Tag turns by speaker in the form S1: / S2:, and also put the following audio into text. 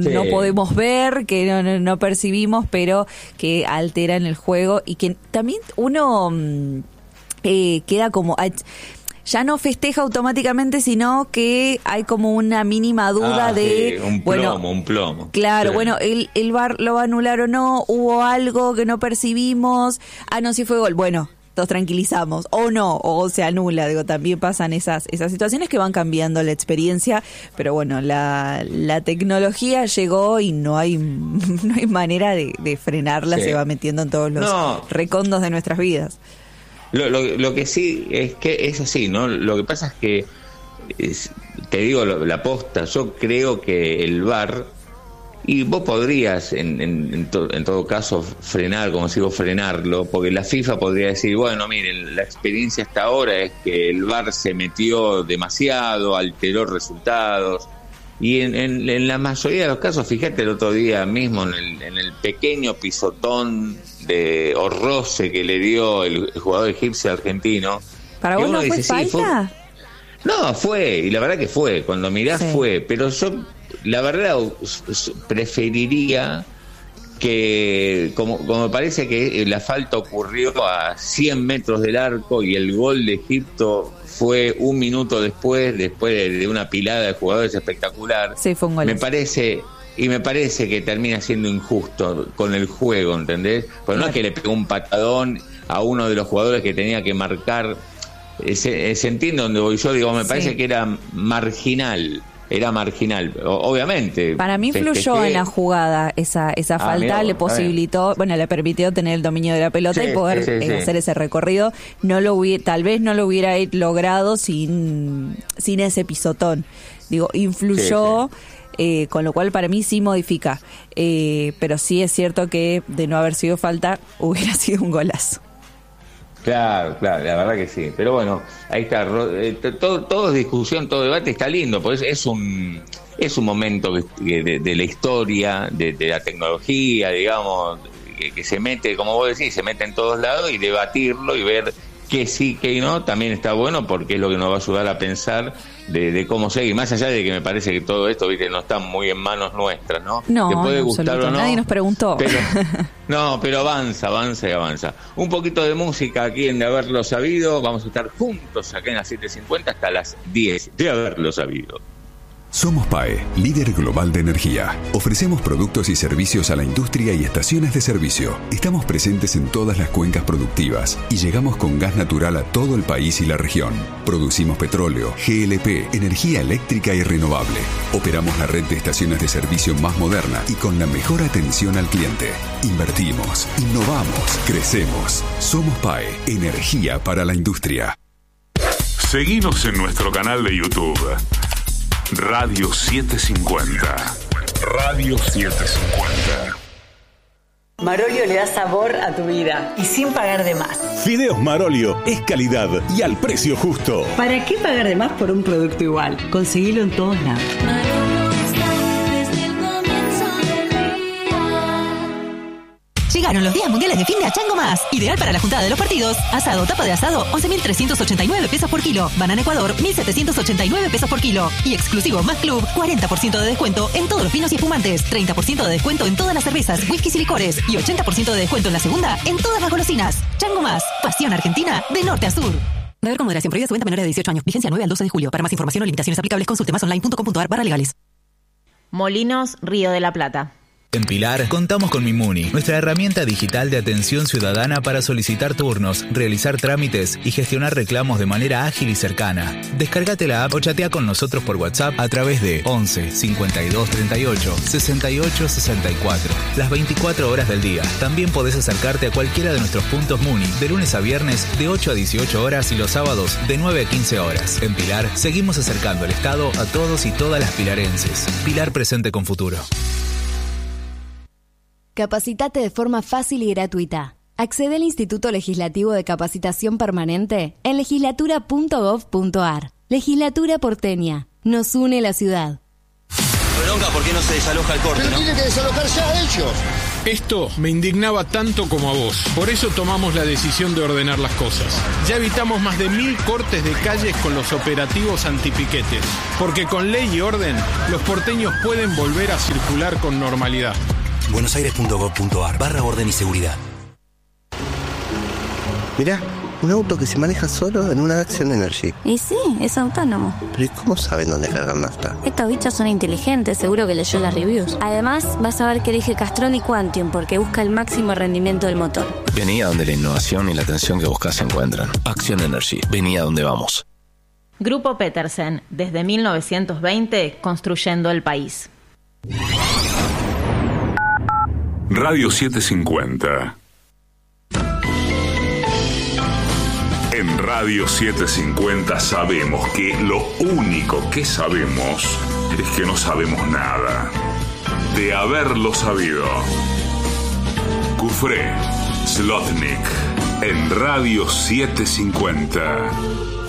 S1: no podemos ver, que no percibimos, pero que alteran el juego y que también uno queda como... ya no festeja automáticamente, sino que hay como una mínima duda de...
S2: Sí, un plomo.
S1: Claro,
S2: sí.
S1: bueno, el VAR lo va a anular o no, hubo algo que no percibimos, no, sí fue gol, bueno, nos tranquilizamos, o no, o se anula, también pasan esas situaciones que van cambiando la experiencia, pero bueno, la tecnología llegó y no hay manera de frenarla, se va metiendo en todos los recondos de nuestras vidas.
S2: Lo que sí es que es así, ¿no? Lo que pasa es que, te digo la posta, yo creo que el VAR, y vos podrías en todo caso frenar, como digo, frenarlo, porque la FIFA podría decir, bueno, miren, la experiencia hasta ahora es que el VAR se metió demasiado, alteró resultados, y en la mayoría de los casos, fíjate el otro día mismo, en el pequeño pisotón o roce que le dio el jugador egipcio argentino.
S1: ¿Para vos no fue falta?
S2: No, fue, y la verdad que fue, cuando mirás fue, pero yo la verdad preferiría que, como me parece que la falta ocurrió a 100 metros del arco y el gol de Egipto fue un minuto después de una pilada de jugadores espectacular.
S1: Sí, fue un gol.
S2: Me parece que termina siendo injusto con el juego, ¿entendés? Pues no es que le pegó un patadón a uno de los jugadores que tenía que marcar. Se entiende donde voy yo, me parece que era marginal. Obviamente.
S1: Para mí influyó en la jugada esa falta, mirá, le posibilitó, le permitió tener el dominio de la pelota y poder hacer ese recorrido. Tal vez no lo hubiera logrado sin ese pisotón. Influyó. Con lo cual para mí sí modifica, pero sí es cierto que de no haber sido falta hubiera sido un golazo.
S2: Claro, la verdad que sí, pero bueno, ahí está, todo es discusión, todo debate, está lindo, pues es un momento de la historia, de la tecnología, digamos, que se mete, como vos decís, se mete en todos lados, y debatirlo y ver que sí, que no, también está bueno, porque es lo que nos va a ayudar a pensar de cómo seguir, más allá de que me parece que todo esto, no está muy en manos nuestras, ¿no?
S1: No,
S2: te puede gustar o no,
S1: nadie nos preguntó.
S2: Pero avanza y avanza. Un poquito de música aquí en De Haberlo Sabido, vamos a estar juntos acá en las 7:50 hasta las 10 de Haberlo Sabido.
S3: Somos PAE, líder global de energía. Ofrecemos productos y servicios a la industria y estaciones de servicio. Estamos presentes en todas las cuencas productivas y llegamos con gas natural a todo el país y la región. Producimos petróleo, GLP, energía eléctrica y renovable. Operamos la red de estaciones de servicio más moderna y con la mejor atención al cliente. Invertimos, innovamos, crecemos. Somos PAE, energía para la industria.
S4: Seguinos en nuestro canal de YouTube. Radio 750. Radio 750.
S5: Marolio le da sabor a tu vida y sin pagar de más.
S6: Fideos Marolio es calidad y al precio justo.
S5: ¿Para qué pagar de más por un producto igual? Conseguilo en todos lados.
S7: Llegaron los días mundiales de fin de a Chango Más. Ideal para la juntada de los partidos. Asado, tapa de asado, 11.389 pesos por kilo. Banana Ecuador, 1.789 pesos por kilo. Y exclusivo Más Club, 40% de descuento en todos los vinos y espumantes. 30% de descuento en todas las cervezas, whiskies y licores. Y 80% de descuento en la segunda en todas las golosinas. Chango Más, pasión argentina de norte a sur. Beber con moderación, prohibida su venta a menores de 18 años. Vigencia 9 al 12 de julio. Para más información o limitaciones aplicables, consulte masonline.com.ar/legales.
S8: Molinos, Río de la Plata.
S9: En Pilar, contamos con Mimuni, nuestra herramienta digital de atención ciudadana para solicitar turnos, realizar trámites y gestionar reclamos de manera ágil y cercana. Descárgate la app o chatea con nosotros por WhatsApp a través de 11 52 38 68 64. Las 24 horas del día. También podés acercarte a cualquiera de nuestros puntos Muni, de lunes a viernes de 8 a 18 horas y los sábados de 9 a 15 horas. En Pilar, seguimos acercando el Estado a todos y todas las pilarenses. Pilar presente con futuro.
S10: Capacitate de forma fácil y gratuita. Accede al Instituto Legislativo de Capacitación Permanente en legislatura.gov.ar. Legislatura porteña. Nos une la ciudad.
S11: Bronca, ¿por qué no se desaloja el corte?
S12: Pero tiene que desalojar ya ellos.
S11: Esto me indignaba tanto como a vos. Por eso tomamos la decisión de ordenar las cosas. Ya evitamos más de 1000 cortes de calles con los operativos antipiquetes. Porque con ley y orden, los porteños pueden volver a circular con normalidad.
S12: buenosaires.gov.ar/orden y seguridad.
S13: Mirá, un auto que se maneja solo en una Action Energy.
S14: Y sí, es autónomo.
S13: ¿Pero y cómo saben dónde cargar nafta?
S14: Estos bichos son inteligentes, seguro que leyó las reviews. Además, vas a ver que elige Castrol y Quantium porque busca el máximo rendimiento del motor.
S12: Vení a donde la innovación y la atención que buscas se encuentran. Action Energy, vení a donde vamos.
S8: Grupo Petersen, desde 1920, construyendo el país.
S4: Radio 750. En Radio 750 sabemos que lo único que sabemos es que no sabemos nada. De haberlo sabido. Cufré, Slotnick, en Radio 750.